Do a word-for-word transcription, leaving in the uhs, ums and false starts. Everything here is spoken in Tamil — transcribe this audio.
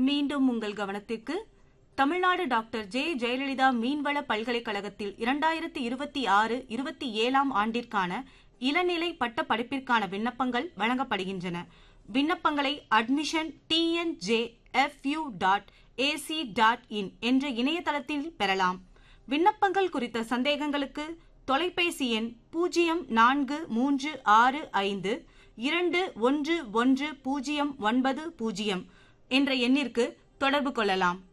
மீண்டும் உங்கள் கவனத்திற்கு தமிழ்நாடு டாக்டர் ஜே ஜெயலலிதா மீன்வள பல்கலைக்கழகத்தில் இரண்டாயிரத்தி இருபத்தி ஆறு இருபத்தி ஏழாம் ஆண்டிற்கான இளநிலை பட்ட படிப்பிற்கான விண்ணப்பங்கள் வழங்கப்படுகின்றன. விண்ணப்பங்களை admission TNJFU dot AC dot in என்ற இணையதளத்தில் பெறலாம். விண்ணப்பங்கள் குறித்த சந்தேகங்களுக்கு தொலைபேசி எண் பூஜ்ஜியம் நான்கு மூன்று ஆறு ஐந்து இரண்டு ஒன்று ஒன்று பூஜ்ஜியம் ஒன்பது பூஜ்ஜியம் என்ற எண்ணிற்கு தொடர்பு கொள்ளலாம்.